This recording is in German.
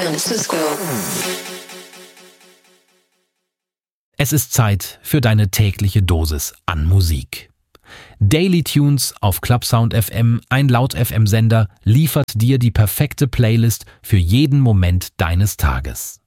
Es ist Zeit für deine tägliche Dosis an Musik. Daily Tunes auf Clubsound FM, ein Laut-FM-Sender, liefert dir die perfekte Playlist für jeden Moment deines Tages.